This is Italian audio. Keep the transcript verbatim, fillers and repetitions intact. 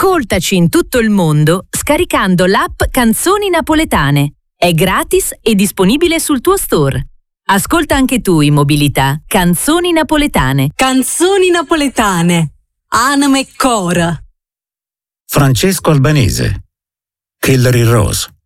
Ascoltaci in tutto il mondo scaricando l'app Canzoni Napoletane. È gratis e disponibile sul tuo store. Ascolta anche tu in mobilità Canzoni Napoletane. Canzoni Napoletane. Anima e Cora. Francesco Albanese. Hillary Rose.